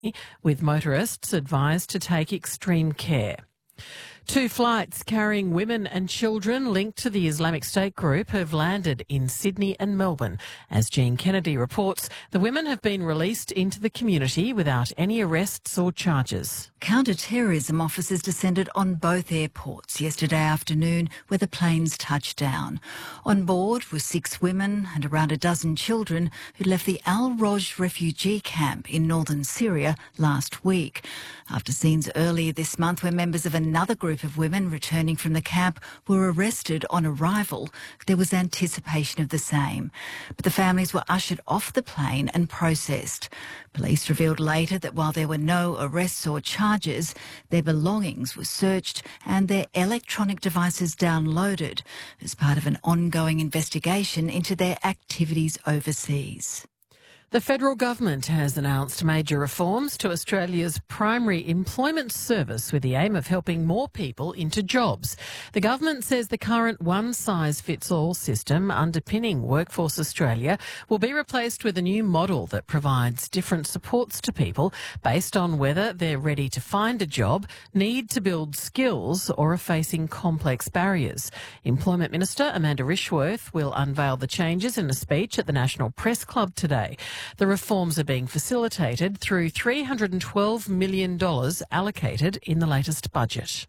with motorists advised to take extreme care. 2 flights carrying women and children linked to the Islamic State group have landed in Sydney and Melbourne. As Jean Kennedy reports, the women have been released into the community without any arrests or charges. Counter-terrorism officers descended on both airports yesterday afternoon where the planes touched down. On board were 6 women and around a dozen children who left the Al-Roj refugee camp in northern Syria last week. After scenes earlier this month where members of another group of women returning from the camp were arrested on arrival, there was anticipation of the same. But the families were ushered off the plane and processed. Police revealed later that while there were no arrests or charges, their belongings were searched and their electronic devices downloaded as part of an ongoing investigation into their activities overseas. The federal government has announced major reforms to Australia's primary employment service with the aim of helping more people into jobs. The government says the current one-size-fits-all system underpinning Workforce Australia will be replaced with a new model that provides different supports to people based on whether they're ready to find a job, need to build skills or are facing complex barriers. Employment Minister Amanda Rishworth will unveil the changes in a speech at the National Press Club today. The reforms are being facilitated through $312 million allocated in the latest budget.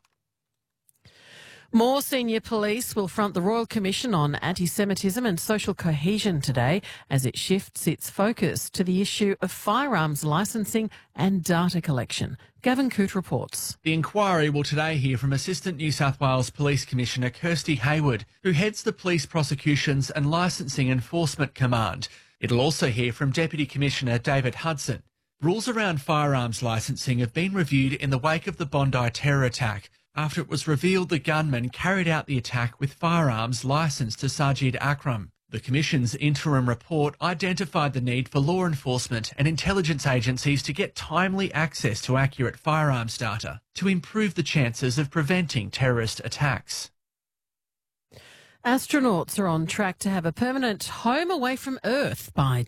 More senior police will front the Royal Commission on Anti-Semitism and Social Cohesion today as it shifts its focus to the issue of firearms licensing and data collection. Gavin Coote reports. The inquiry will today hear from Assistant New South Wales Police Commissioner Kirsty Hayward, who heads the Police Prosecutions and Licensing Enforcement Command. It'll also hear from Deputy Commissioner David Hudson. Rules around firearms licensing have been reviewed in the wake of the Bondi terror attack after it was revealed the gunman carried out the attack with firearms licensed to Sajid Akram. The Commission's interim report identified the need for law enforcement and intelligence agencies to get timely access to accurate firearms data to improve the chances of preventing terrorist attacks. Astronauts are on track to have a permanent home away from Earth by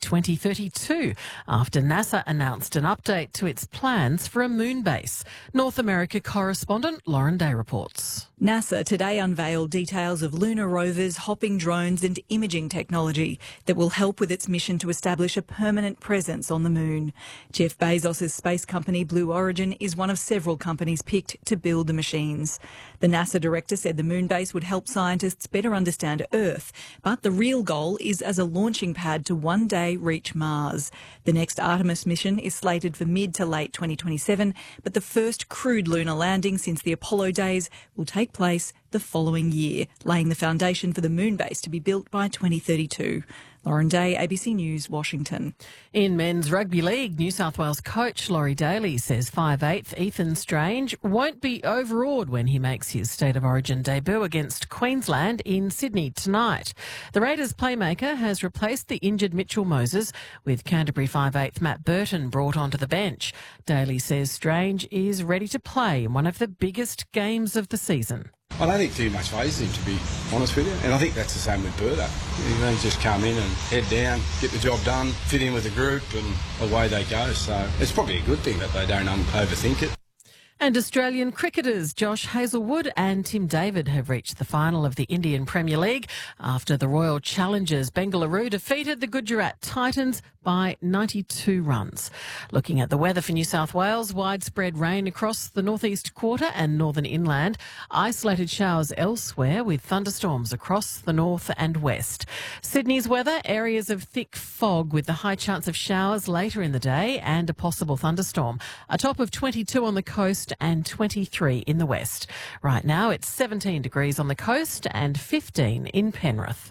2032 after NASA announced an update to its plans for a moon base. North America correspondent Lauren Day reports. NASA today unveiled details of lunar rovers, hopping drones and imaging technology that will help with its mission to establish a permanent presence on the moon. Jeff Bezos' space company Blue Origin is one of several companies picked to build the machines. The NASA director said the moon base would help scientists better understand Earth, but the real goal is as a launching pad to one day reach Mars. The next Artemis mission is slated for mid to late 2027, but the first crewed lunar landing since the Apollo days will take place the following year, laying the foundation for the moon base to be built by 2032. Lauren Day, ABC News, Washington. In men's rugby league, New South Wales coach Laurie Daly says 5'8" Ethan Strange won't be overawed when he makes his State of Origin debut against Queensland in Sydney tonight. The Raiders playmaker has replaced the injured Mitchell Moses with Canterbury 5'8" Matt Burton brought onto the bench. Daly says Strange is ready to play in one of the biggest games of the season. I don't think too much phases him, to be honest with you. And I think that's the same with Berto. They just come in and head down, get the job done, fit in with the group, and away they go. So it's probably a good thing that they don't overthink it. And Australian cricketers Josh Hazlewood and Tim David have reached the final of the Indian Premier League after the Royal Challengers Bengaluru defeated the Gujarat Titans by 92 runs. Looking at the weather for New South Wales, widespread rain across the northeast quarter and northern inland, isolated showers elsewhere with thunderstorms across the north and west. Sydney's weather, areas of thick fog with the high chance of showers later in the day and a possible thunderstorm. A top of 22 on the coast and 23 in the west. Right now it's 17 degrees on the coast and 15 in Penrith.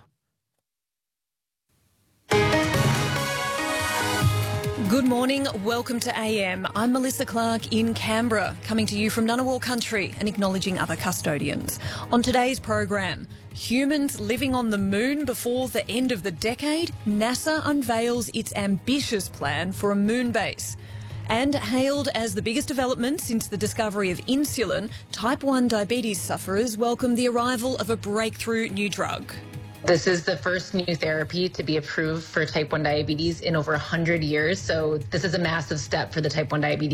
Good morning, welcome to AM. I'm Melissa Clark in Canberra, coming to you from Ngunnawal country and acknowledging other custodians. On today's program, humans living on the moon before the end of the decade, NASA unveils its ambitious plan for a moon base. And hailed as the biggest development since the discovery of insulin, type 1 diabetes sufferers welcome the arrival of a breakthrough new drug. This is the first new therapy to be approved for type 1 diabetes in over 100 years. So this is a massive step for the type 1 diabetes